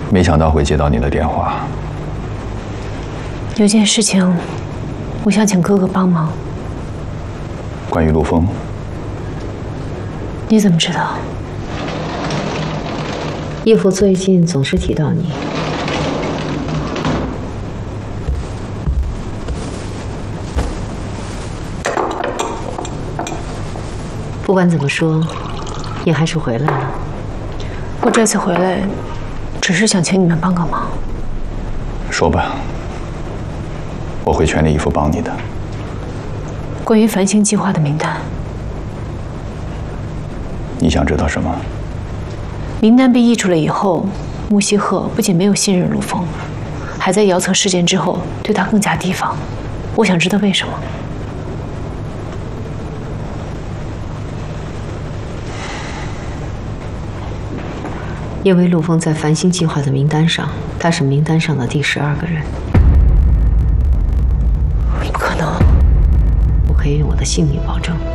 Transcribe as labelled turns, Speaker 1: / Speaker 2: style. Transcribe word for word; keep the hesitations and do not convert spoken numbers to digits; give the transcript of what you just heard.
Speaker 1: 没想到会接到你的电话。
Speaker 2: 有件事情，我想请哥哥帮忙。
Speaker 1: 关于陆枫，
Speaker 2: 你怎么知道？
Speaker 3: 义父最近总是提到你。不管怎么说，你还是回来了。
Speaker 2: 我这次回来，只是想请你们帮个忙。
Speaker 1: 说吧，我会全力以赴帮你的。
Speaker 2: 关于繁星计划的名单，
Speaker 1: 你想知道什么？
Speaker 2: 名单被溢出来以后，穆西鹤不仅没有信任陆枫，还在遥测事件之后对他更加提防。我想知道为什么。
Speaker 3: 因为陆枫在繁星计划的名单上，他是名单上的第十二个人。
Speaker 2: 不可能！
Speaker 3: 我可以用我的性命保证。